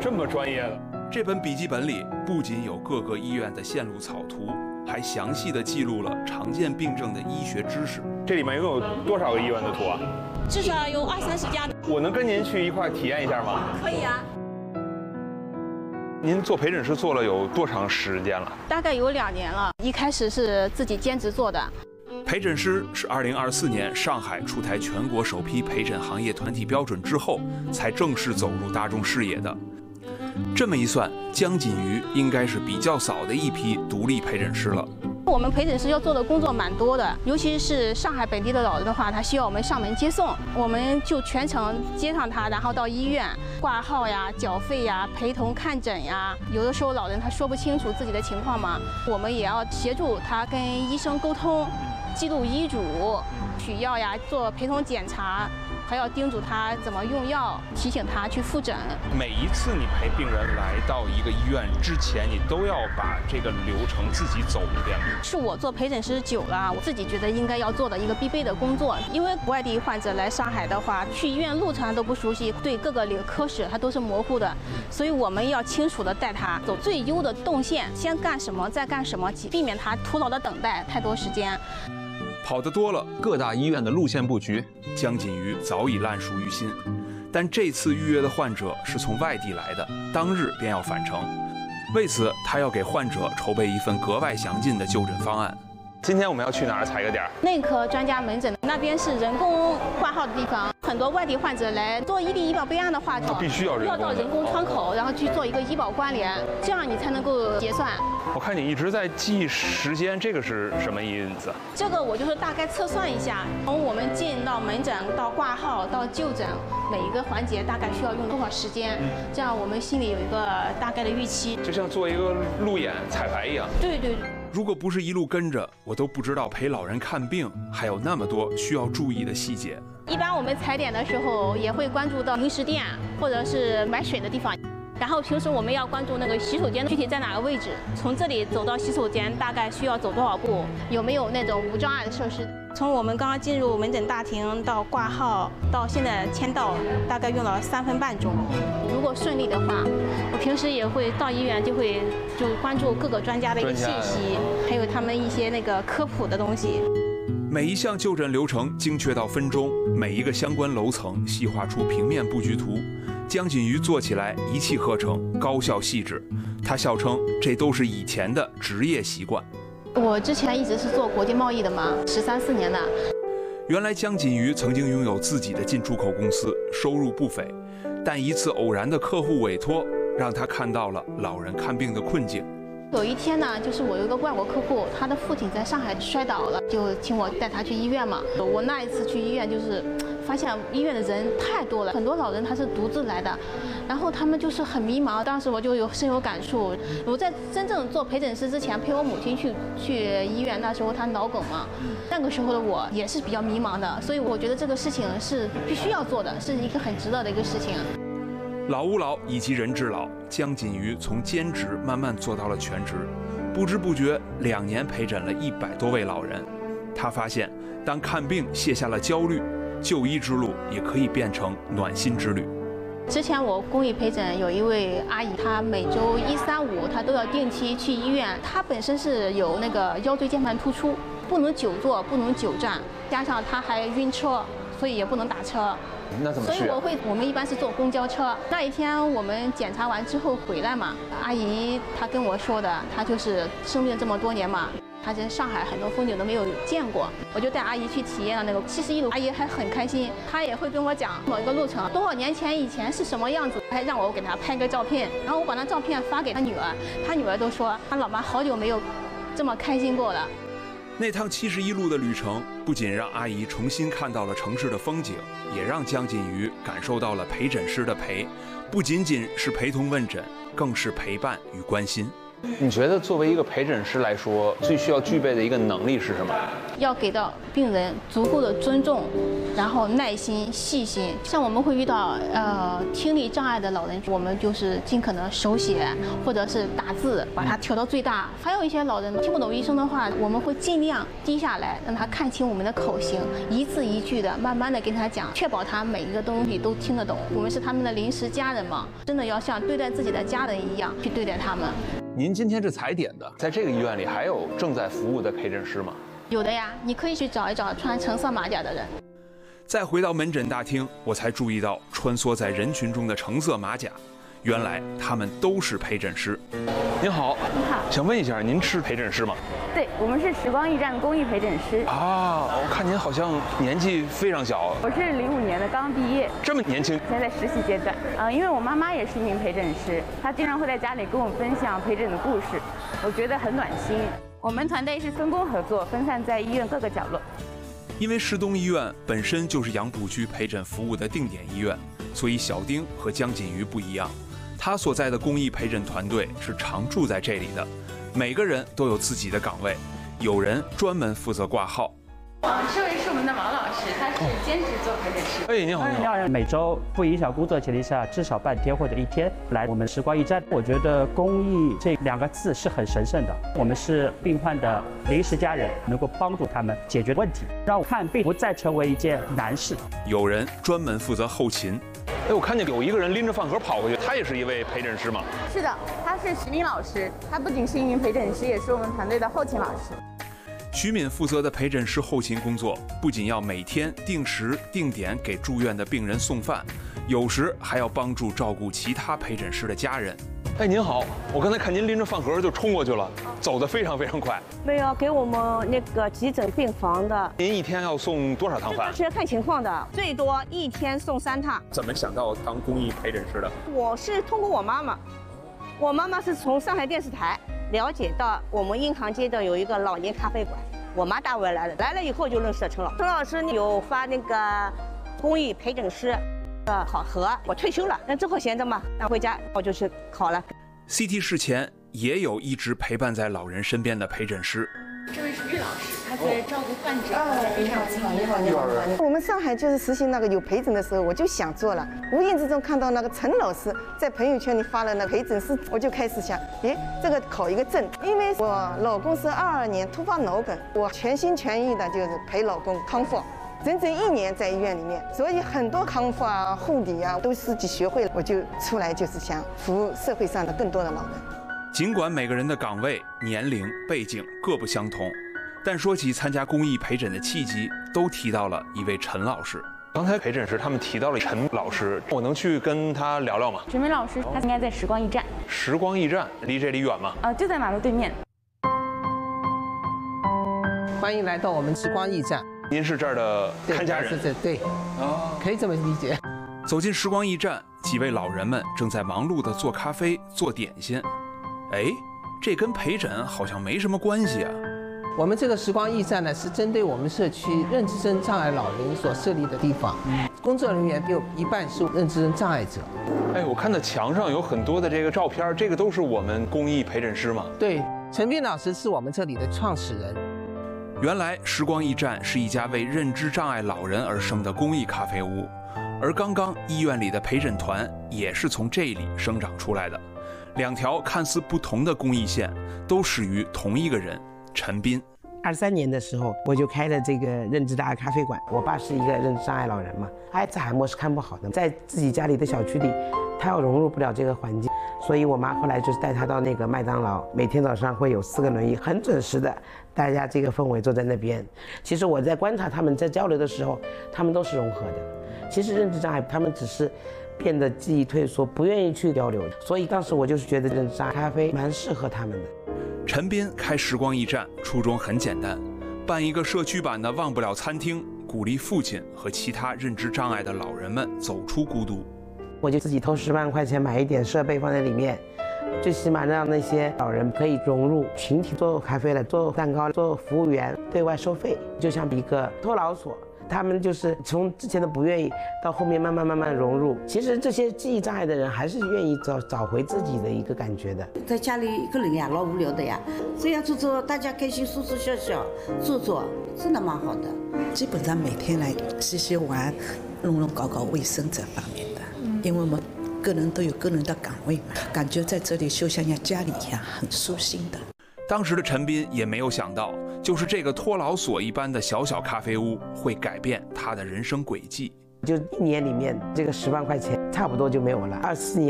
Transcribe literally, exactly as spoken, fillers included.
这么专业的。 这本笔记本里不仅有各个医院的线路草图，还详细的记录了常见病症的医学知识。 这里面一共有多少个医院的图啊？ 至少有二三十家。 我能跟您去一块体验一下吗？ 可以啊。 您做陪诊师做了有多长时间了？ 大概有两年了。一开始是自己兼职做的。 陪诊师是二零二四年上海出台全国首批陪诊行业团体标准之后，才正式走入大众视野的。这么一算，江锦瑜应该是比较早的一批独立陪诊师了。 我们陪诊师要做的工作蛮多的，尤其是上海本地的老人的话，他需要我们上门接送，我们就全程接上他，然后到医院挂号呀、缴费呀、陪同看诊呀。有的时候老人他说不清楚自己的情况嘛，我们也要协助他跟医生沟通，记录医嘱、取药呀、做陪同检查。还要叮嘱他怎么用药，提醒他去复诊。 每一次你陪病人来到一个医院之前，你都要把这个流程自己走一遍。 是我做陪诊师久了，我自己觉得应该要做的一个必备的工作。因为外地患者来上海的话，去医院路程都不熟悉，对各个科室他都是模糊的，所以我们要清楚的带他走最优的动线，先干什么，再干什么，避免他徒劳的等待太多时间。 跑得多了，各大医院的路线布局，江锦瑜早已烂熟于心。但这次预约的患者是从外地来的，当日便要返程，为此他要给患者筹备一份格外详尽的就诊方案。 今天我们要去哪儿踩个点？ 内科专家门诊那边是人工挂号的地方，很多外地患者来做医疗医保备案的话， 他必须要人工要到人工窗口，然后去做一个医保关联，这样你才能够结算。 我看你一直在记时间，这个是什么意思？ 这个我就是大概测算一下，从我们进到门诊到挂号到就诊，每一个环节大概需要用多少时间，这样我们心里有一个大概的预期。 就像做一个路演彩排一样。 对对。 如果不是一路跟着，我都不知道陪老人看病还有那么多需要注意的细节。 一般我们踩点的时候也会关注到零食店或者是买水的地方。然后平时我们要关注那个洗手间具体在哪个位置，从这里走到洗手间大概需要走多少步，有没有那种无障碍的设施。从我们刚刚进入门诊大厅到挂号到现在签到，大概用了三分半钟。如果顺利的话，我平时也会到医院就会就关注各个专家的一个信息，还有他们一些那个科普的东西。 每一项就诊流程精确到分钟，每一个相关楼层细画出平面布局图。江锦瑜做起来一气呵成，高效细致。他笑称这都是以前的职业习惯。 我之前一直是做国际贸易的嘛，十三四年了。 原来江锦瑜曾经拥有自己的进出口公司，收入不菲，但一次偶然的客户委托，让他看到了老人看病的困境。 有一天呢，就是我有一个外国客户，他的父亲在上海摔倒了，就请我带他去医院嘛。我那一次去医院，就是发现医院的人太多了，很多老人他是独自来的，然后他们就是很迷茫。当时我就有深有感触。我在真正做陪诊师之前，陪我母亲去去医院，那时候她脑梗嘛，那个时候的我也是比较迷茫的，所以我觉得这个事情是必须要做的，是一个很值得的一个事情。 老吾老以及人之老，江锦瑜从兼职慢慢做到了全职，不知不觉两年陪诊了一百多位老人。他发现，当看病卸下了焦虑，就医之路也可以变成暖心之旅。 之前我公益陪诊有一位阿姨，她每周一三五她都要定期去医院。她本身是有那个腰椎间盘突出，不能久坐，不能久站，加上她还晕车，所以也不能打车。 那怎么去、啊？ 所以我会，我们一般是坐公交车。那一天我们检查完之后回来嘛，阿姨她跟我说的，她就是生病这么多年嘛，她在上海很多风景都没有见过，我就带阿姨去体验了那个七十一路，阿姨还很开心，她也会跟我讲某一个路程多少年前以前是什么样子，还让我给她拍个照片，然后我把那照片发给她女儿，她女儿都说她老妈好久没有这么开心过了。 那趟七十一路的旅程，不仅让阿姨重新看到了城市的风景，也让江锦瑜感受到了陪诊师的陪，不仅仅是陪同问诊，更是陪伴与关心。 你觉得作为一个陪诊师来说，最需要具备的一个能力是什么？ 要给到病人足够的尊重，然后耐心、细心。像我们会遇到呃听力障碍的老人，我们就是尽可能手写或者是打字，把它调到最大。还有一些老人听不懂医生的话，我们会尽量低下来，让他看清我们的口型，一字一句的慢慢的跟他讲，确保他每一个东西都听得懂。我们是他们的临时家人嘛，真的要像对待自己的家人一样去对待他们。 您今天是踩点的，在这个医院里还有正在服务的陪诊师吗？ 有的呀，你可以去找一找穿橙色马甲的人。 再回到门诊大厅，我才注意到穿梭在人群中的橙色马甲，原来他们都是陪诊师。您好， 你好， 想问一下，您是陪诊师吗？ 对，我们是时光驿站公益陪诊师。 啊，我看您好像年纪非常小。 我是零五年的，刚毕业。 这么年轻？ 现在在实习阶段。嗯、呃，因为我妈妈也是一名陪诊师，她经常会在家里跟我分享陪诊的故事，我觉得很暖心。我们团队是分工合作，分散在医院各个角落。 因为市东医院本身就是杨浦区陪诊服务的定点医院，所以小丁和江锦瑜不一样，他所在的公益陪诊团队是常驻在这里的，每个人都有自己的岗位，有人专门负责挂号。 啊，这位是我们的王老师，他是兼职做陪诊师。 哎，你好，你好。 每周不影响工作前提下，至少半天或者一天来我们时光驿站。我觉得公益这两个字是很神圣的，我们是病患的临时家人，能够帮助他们解决问题，让看病不再成为一件难事。 有人专门负责后勤。哎，我看见有一个人拎着饭盒跑过去，他也是一位陪诊师吗？ 是的，他是徐敏老师，他不仅是一名陪诊师，也是我们团队的后勤老师。 徐敏负责的陪诊师后勤工作，不仅要每天定时定点给住院的病人送饭，有时还要帮助照顾其他陪诊师的家人。哎，您好，我刚才看您拎着饭盒就冲过去了，走得非常非常快。 没有给我们那个急诊病房的。 您一天要送多少趟饭？ 是要看情况的，最多一天送三趟。 怎么想到当公益陪诊师的？ 我是通过我妈妈，我妈妈是从上海电视台了解到我们银行街的有一个老年咖啡馆，我妈带我来了，来了以后就认识了陈老师。陈老师有发那个公益陪诊师的考核，我退休了，那之后闲着嘛，那回家我就去考了。 C T 室前也有一直陪伴在老人身边的陪诊师。 这位是玉老师，他对照顾患者非常尽力。 我们上海就是实行那个有陪诊的时候，我就想做了。无意之中看到那个陈老师在朋友圈里发了那个陪诊师，我就开始想，诶，这个考一个证。因为我老公是二二年突发脑梗，我全心全意的就是陪老公康复。整整一年在医院里面，所以很多康复啊、护理啊都自己学会了，我就出来就是想服务社会上的更多的老人。 尽管每个人的岗位、年龄、背景各不相同，但说起参加公益陪诊的契机，都提到了一位陈老师。刚才陪诊时他们提到了陈老师，我能去跟他聊聊吗？ 陈明老师他应该在时光驿站。 时光驿站离这里远吗？ 呃，就在马路对面。 欢迎来到我们时光驿站。 您是这儿的看家人？ 是这对，哦，可以这么理解。 走进时光驿站，几位老人们正在忙碌地做咖啡、做点心。哎，这跟陪诊好像没什么关系啊。 我们这个时光驿站呢，是针对我们社区认知症障碍老人所设立的地方。嗯，工作人员有一半是认知症障碍者。 哎，我看到墙上有很多的这个照片，这个都是我们公益陪诊师吗？ 对，陈斌老师是我们这里的创始人。 原来时光驿站是一家为认知障碍老人而生的公益咖啡屋，而刚刚医院里的陪诊团也是从这里生长出来的。两条看似不同的公益线，都始于同一个人陈斌。 二三年的时候，我就开了这个认知障碍咖啡馆。我爸是一个认知障碍老人嘛，阿兹海默是看不好的，在自己家里的小区里，他要融入不了这个环境，所以我妈后来就是带他到那个麦当劳，每天早上会有四个轮椅，很准时的，大家这个氛围坐在那边。其实我在观察他们在交流的时候，他们都是融合的。其实认知障碍，他们只是变得记忆退缩，不愿意去交流，所以当时我就是觉得认知障碍咖啡蛮适合他们的。 陈斌开时光驿站初衷很简单，办一个社区版的忘不了餐厅，鼓励父亲和其他认知障碍的老人们走出孤独。 我就自己投十万块钱买一点设备放在里面，最起码让那些老人可以融入群体，做咖啡了，做蛋糕，做服务员，对外收费，就像一个托老所。 他们就是从之前的不愿意，到后面慢慢慢慢融入。其实这些记忆障碍的人还是愿意找找回自己的一个感觉的。 在家里一个人呀，老无聊的呀，这样做做，大家开心，说说笑笑，做做，真的蛮好的。 基本上每天来洗洗碗、弄弄搞搞卫生这方面的，因为我们个人都有个人的岗位嘛，感觉在这里就像家里一样，很舒心的。 当时的陈斌也没有想到，就是这个托老所一般的小小咖啡屋会改变他的人生轨迹。 就一年里面，这个十万块钱差不多就没有了。二四年